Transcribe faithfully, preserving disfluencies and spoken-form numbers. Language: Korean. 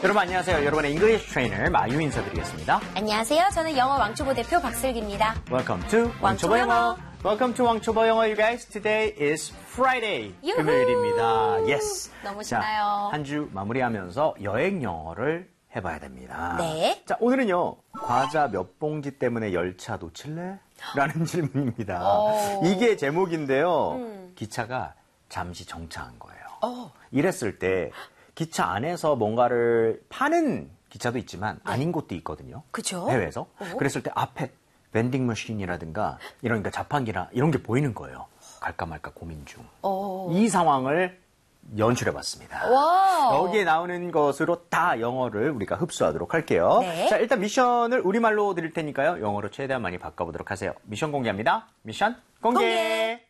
여러분 안녕하세요. 여러분의 잉글리시 트레이너 마유 인사드리겠습니다. 안녕하세요. 저는 영어 왕초보 대표 박슬기입니다. Welcome to 왕초보 영어. Welcome to 왕초보 영어, you guys. Today is Friday. 유후! 금요일입니다. Yes. 너무 신나요. 한 주 마무리하면서 여행 영어를 해봐야 됩니다. 네. 자, 오늘은요. 과자 몇 봉지 때문에 열차 놓칠래? 라는 질문입니다. 오. 이게 제목인데요. 음. 기차가 잠시 정차한 거예요. 오. 이랬을 때 기차 안에서 뭔가를 파는 기차도 있지만 네. 아닌 곳도 있거든요. 그죠? 해외에서. 오. 그랬을 때 앞에 vending machine이라든가 이런 그러니까 자판기나 이런 게 보이는 거예요. 갈까 말까 고민 중. 오. 이 상황을 연출해봤습니다. 와우. 여기에 나오는 것으로 다 영어를 우리가 흡수하도록 할게요. 네. 자, 일단 미션을 우리말로 드릴 테니까요. 영어로 최대한 많이 바꿔보도록 하세요. 미션 공개합니다. 미션 공개. 공개.